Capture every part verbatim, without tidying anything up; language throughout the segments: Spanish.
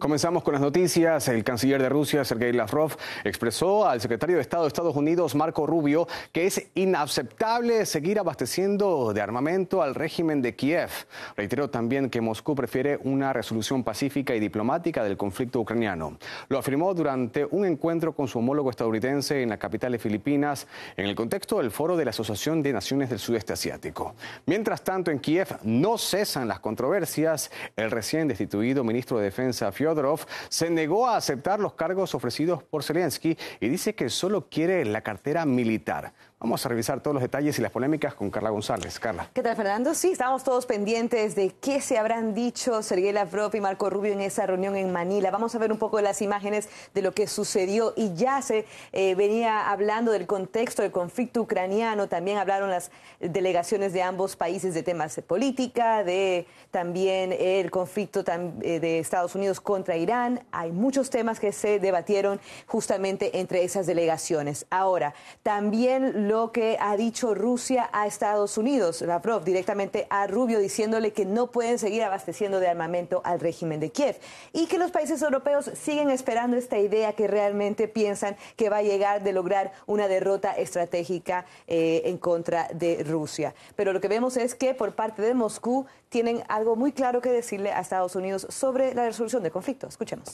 Comenzamos con las noticias. El canciller de Rusia, Sergei Lavrov, expresó al secretario de Estado de Estados Unidos, Marco Rubio, que es inaceptable seguir abasteciendo de armamento al régimen de Kiev. Reiteró también que Moscú prefiere una resolución pacífica y diplomática del conflicto ucraniano. Lo afirmó durante un encuentro con su homólogo estadounidense en la capital de Filipinas, en el contexto del foro de la Asociación de Naciones del Sudeste Asiático. Mientras tanto, en Kiev no cesan las controversias. El recién destituido ministro de Defensa, Fyodorov, se negó a aceptar los cargos ofrecidos por Zelensky y dice que solo quiere la cartera militar. Vamos a revisar todos los detalles y las polémicas con Carla González. Carla. ¿Qué tal, Fernando? Sí, estamos todos pendientes de qué se habrán dicho Sergei Lavrov y Marco Rubio en esa reunión en Manila. Vamos a ver un poco de las imágenes de lo que sucedió y ya se eh, venía hablando del contexto del conflicto ucraniano. También hablaron las delegaciones de ambos países de temas de política, de también el conflicto de Estados Unidos contra Irán. Hay muchos temas que se debatieron justamente entre esas delegaciones. Ahora, también lo que ha dicho Rusia a Estados Unidos, Lavrov directamente a Rubio, diciéndole que no pueden seguir abasteciendo de armamento al régimen de Kiev y que los países europeos siguen esperando esta idea que realmente piensan que va a llegar de lograr una derrota estratégica eh, en contra de Rusia. Pero lo que vemos es que por parte de Moscú tienen algo muy claro que decirle a Estados Unidos sobre la resolución del conflicto. Escuchemos.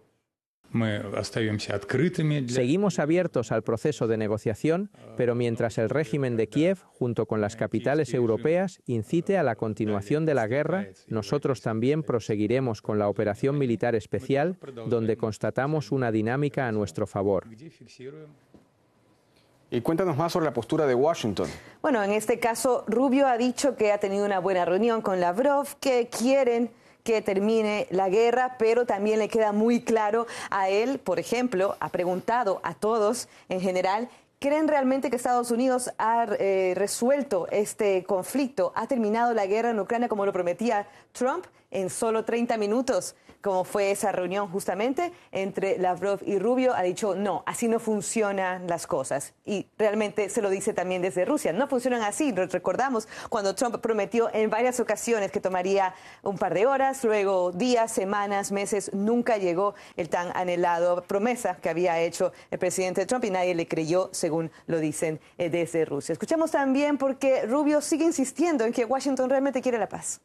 Seguimos abiertos al proceso de negociación, pero mientras el régimen de Kiev, junto con las capitales europeas, incite a la continuación de la guerra, nosotros también proseguiremos con la operación militar especial, donde constatamos una dinámica a nuestro favor. Y cuéntanos más sobre la postura de Washington. Bueno, en este caso, Rubio ha dicho que ha tenido una buena reunión con Lavrov, que quieren que termine la guerra, pero también le queda muy claro a él, por ejemplo, ha preguntado a todos en general, ¿creen realmente que Estados Unidos ha eh, resuelto este conflicto, ha terminado la guerra en Ucrania como lo prometía Trump en solo treinta minutos? Como fue esa reunión justamente entre Lavrov y Rubio, ha dicho no, así no funcionan las cosas. Y realmente se lo dice también desde Rusia, no funcionan así. Recordamos cuando Trump prometió en varias ocasiones que tomaría un par de horas, luego días, semanas, meses, nunca llegó el tan anhelado promesa que había hecho el presidente Trump y nadie le creyó, según lo dicen eh, desde Rusia. Escuchemos también porque Rubio sigue insistiendo en que Washington realmente quiere la paz.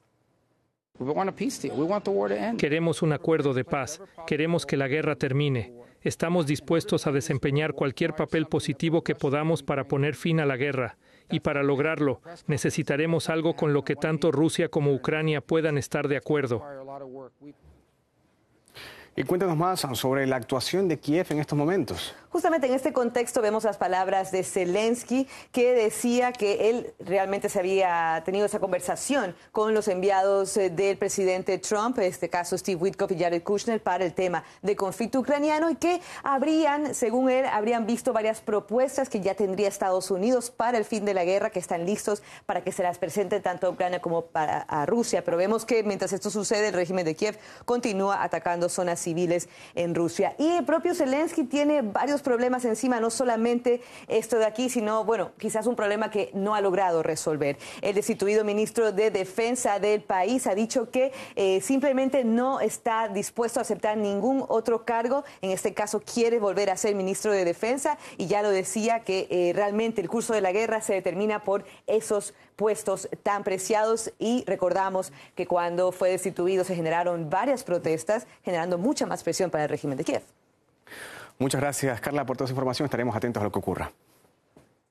Queremos un acuerdo de paz. Queremos que la guerra termine. Estamos dispuestos a desempeñar cualquier papel positivo que podamos para poner fin a la guerra. Y para lograrlo, necesitaremos algo con lo que tanto Rusia como Ucrania puedan estar de acuerdo. Y cuéntanos más sobre la actuación de Kiev en estos momentos. Justamente en este contexto vemos las palabras de Zelensky, que decía que él realmente se había tenido esa conversación con los enviados del presidente Trump, en este caso Steve Witkoff y Jared Kushner, para el tema del conflicto ucraniano y que habrían, según él, habrían visto varias propuestas que ya tendría Estados Unidos para el fin de la guerra, que están listos para que se las presente tanto a Ucrania como para a Rusia. Pero vemos que mientras esto sucede, el régimen de Kiev continúa atacando zonas civiles en Rusia. Y el propio Zelensky tiene varios problemas encima, no solamente esto de aquí, sino, bueno, quizás un problema que no ha logrado resolver. El destituido ministro de Defensa del país ha dicho que eh, simplemente no está dispuesto a aceptar ningún otro cargo. En este caso quiere volver a ser ministro de Defensa y ya lo decía que eh, realmente el curso de la guerra se determina por esos puestos tan preciados y recordamos que cuando fue destituido se generaron varias protestas, generando mucha más presión para el régimen de Kiev. Muchas gracias, Carla, por toda esa información. Estaremos atentos a lo que ocurra.